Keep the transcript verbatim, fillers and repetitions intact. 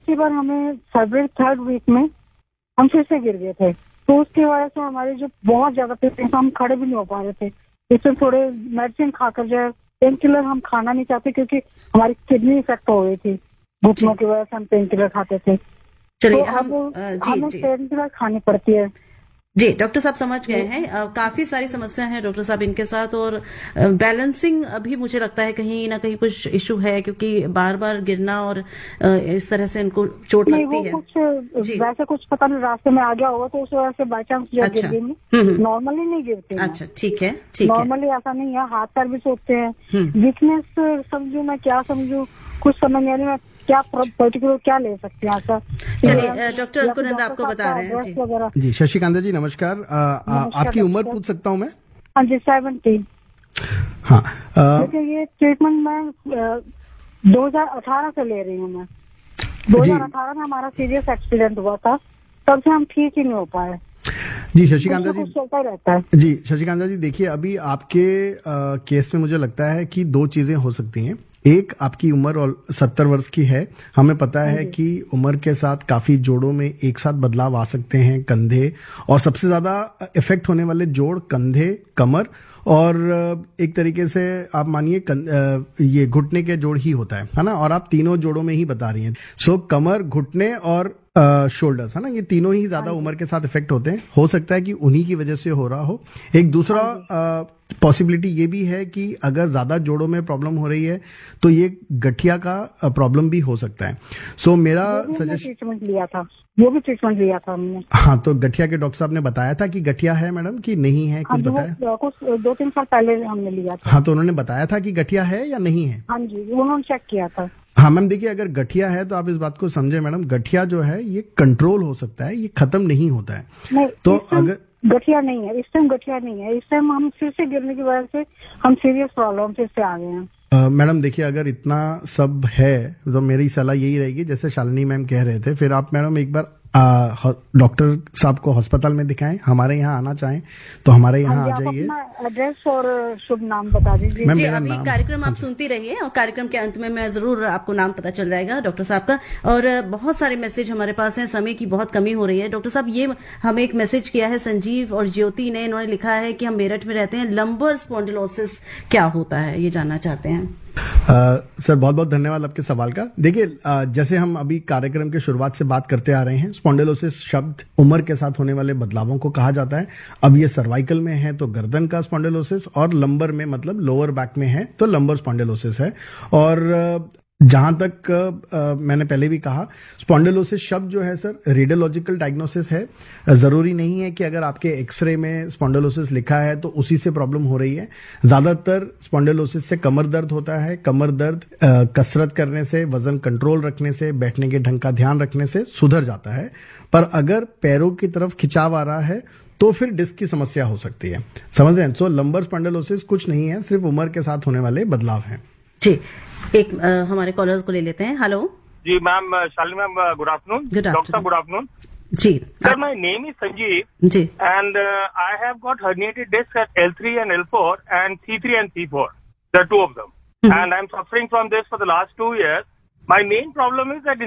तीसरी बार हमें फरवरी third week में हम फिर से गिर गए थे, तो उसकी वजह से हमारे जो बहुत ज्यादा पेन, हम खड़े भी नहीं हो पा रहे थे। इसमें थोड़े मेडिसिन खाकर जो पेन किलर हम खाना नहीं चाहते क्योंकि हमारी किडनी इफेक्ट हो गई थी, घुटनों की वजह से हम पेन किलर खाते थे। चलिए तो हम अब जी हमें जी पेन किलर खानी पड़ती है। जी डॉक्टर साहब समझ गए हैं। अ, काफी सारी समस्या है डॉक्टर साहब इनके साथ, और बैलेंसिंग अभी मुझे लगता है कहीं ना कहीं कुछ इशू है, क्योंकि बार बार गिरना और अ, इस तरह से इनको चोट नहीं, लगती वो है। कुछ जी। वैसे कुछ पता नहीं रास्ते में आ गया होगा तो उस वजह से बाई चांस जो अच्छा। गिर गई। हम्म हम्म। नॉर्मली नहीं गिरती मैं। अच्छा ठीक है ठीक है। नॉर्मली ऐसा नहीं है, हाथ पैर भी सोचते हैं। हम्म। वीकनेस समझू मैं क्या समझू, कुछ समझ नहीं आ रही मैं क्या पर्टिकुलर क्या ले सकती हूँ ऐसा। चलिए डॉक्टर अंकुरनंद आपको बता रहे हैं। जी जी शशिकांता जी नमस्कार। आ, आ, आपकी उम्र पूछ सकता हूँ मैं? हाँ जी, सेवेंटी। हाँ आ, देखिए ये ट्रीटमेंट मैं दो हजार अठारह से ले रही हूँ। मैं दो हजार अठारह में हमारा सीरियस एक्सीडेंट हुआ था, तब से हम ठीक ही नहीं हो पाए। जी शशिकांता जी चलता रहता है। जी शशिकांता जी देखिए, अभी आपके आ, केस में मुझे लगता है कि दो चीजें हो सकती हैं। एक, आपकी उम्र और सत्तर वर्ष की है, हमें पता है कि उम्र के साथ काफी जोड़ों में एक साथ बदलाव आ सकते हैं, कंधे, और सबसे ज्यादा इफेक्ट होने वाले जोड़ कंधे, कमर और एक तरीके से आप मानिए ये घुटने के जोड़ ही होता है है ना, और आप तीनों जोड़ों में ही बता रही हैं। सो कमर, घुटने और शोल्डर्स है ना, ये तीनों ही ज्यादा उम्र के साथ इफेक्ट होते हैं। हो सकता है कि उन्हीं की वजह से हो रहा हो। एक दूसरा पॉसिबिलिटी ये भी है कि अगर ज्यादा जोड़ों में प्रॉब्लम हो रही है तो ये गठिया का प्रॉब्लम भी हो सकता है। सो so, मेरा सजेशन ट्रीटमेंट लिया था, वो भी ट्रीटमेंट लिया था हमने। हाँ, तो गठिया के डॉक्टर साहब ने बताया था कि गठिया है मैडम कि नहीं है, कुछ हाँ, बताया? कुछ दो तीन साल पहले हमने लिया था। हाँ, तो उन्होंने बताया था कि गठिया है या नहीं है? हाँ जी, उन्होंने चेक किया था। हाँ मैम, देखिए अगर गठिया है तो आप इस बात को समझे मैडम, गठिया जो है ये कंट्रोल हो सकता है, ये खत्म नहीं होता है। नहीं, तो अगर गठिया नहीं है इस टाइम, गठिया नहीं है इस टाइम, हम फिर से गिरने की वजह से हम सीरियस प्रॉब्लम फिर से आ गए हैं। मैडम देखिए, अगर इतना सब है तो मेरी सलाह यही रहेगी, जैसे शालिनी मैम कह रहे थे, फिर आप मैडम एक बार डॉक्टर साहब को अस्पताल में दिखाएं। हमारे यहाँ आना चाहें तो हमारे यहाँ आ जाइए। एड्रेस और शुभ नाम बता दीजिए। जी, अभी कार्यक्रम आप सुनती रहिए और कार्यक्रम के अंत में मैं जरूर आपको नाम पता चल जाएगा डॉक्टर साहब का। और बहुत सारे मैसेज हमारे पास हैं, समय की बहुत कमी हो रही है। डॉक्टर साहब ये हमें एक मैसेज किया है संजीव और ज्योति ने, इन्होंने लिखा है कि हम मेरठ में रहते हैं, लंबर स्पॉन्डिलोसिस क्या होता है ये जानना चाहते हैं। Uh, सर बहुत बहुत धन्यवाद आपके सवाल का। देखिए uh, जैसे हम अभी कार्यक्रम के शुरुआत से बात करते आ रहे हैं, स्पॉन्डिलोसिस शब्द उम्र के साथ होने वाले बदलावों को कहा जाता है। अब ये सर्वाइकल में है तो गर्दन का स्पॉन्डिलोसिस, और लंबर में मतलब लोअर बैक में है तो लंबर स्पॉन्डिलोसिस है। और uh, जहां तक आ, मैंने पहले भी कहा, स्पॉन्डिलोसिस शब्द जो है सर रेडियोलॉजिकल डायग्नोसिस है। जरूरी नहीं है कि अगर आपके एक्सरे में स्पॉन्डिलोसिस लिखा है तो उसी से प्रॉब्लम हो रही है। ज्यादातर स्पॉन्डिलोसिस से कमर दर्द होता है। कमर दर्द आ, कसरत करने से, वजन कंट्रोल रखने से, बैठने के ढंग का ध्यान रखने से सुधर जाता है। पर अगर पैरों की तरफ खिंचाव आ रहा है तो फिर डिस्क की समस्या हो सकती है। समझ रहे हैं? सो लंबर स्पॉन्डिलोसिस कुछ नहीं है, सिर्फ उम्र के साथ होने वाले बदलाव हैं। जी, एक आ, हमारे कॉलर्स को ले लेते हैं। Hello ji ma'am, Shalini ma'am, good afternoon. Doctor good afternoon ji. Sir, my name is Sanjeev ji, and I have got herniated disc at L three and L four and C three and C four, the two of them, and I'm suffering from this for the last two years. My main problem is that